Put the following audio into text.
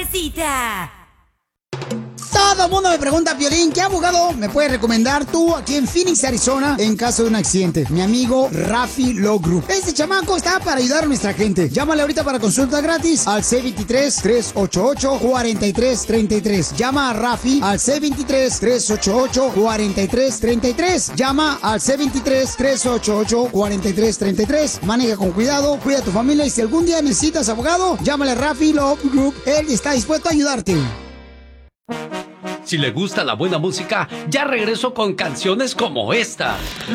suavecita. Todo el mundo me pregunta, Piolín, ¿qué abogado me puedes recomendar tú aquí en Phoenix, Arizona, en caso de un accidente? Mi amigo Rafi Law Group. Este chamaco está para ayudar a nuestra gente. Llámale ahorita para consulta gratis al C23-388-4333. Llama a Rafi al C23-388-4333. Llama al C23-388-4333. Maneja con cuidado, cuida a tu familia y si algún día necesitas abogado, llámale a Rafi Law Group. Él está dispuesto a ayudarte. Si le gusta la buena música, ya regreso con canciones como esta.